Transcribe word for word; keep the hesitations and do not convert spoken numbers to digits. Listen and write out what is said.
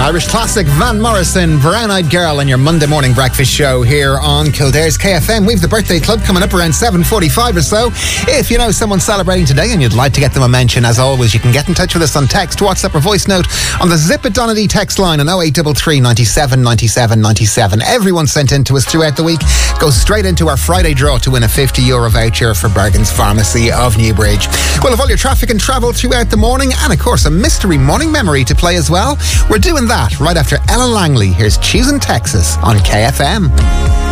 Irish classic Van Morrison, Brown Eyed Girl, and your Monday morning breakfast show here on Kildare's K F M. We've the birthday club coming up around seven forty-five or so. If you know someone celebrating today and you'd like to get them a mention, as always, you can get in touch with us on text, WhatsApp or voice note on the Zip It Donnelly text line on oh eight three three, ninety-seven, ninety-seven, ninety-seven. Everyone sent in to us throughout the week goes straight into our Friday draw to win a fifty euro voucher for Bergen's Pharmacy of Newbridge. We'll have all your traffic and travel throughout the morning, and of course a mystery morning memory to play as well. We're doing that right after Ella Langley. Here's Choosing Texas on K F M.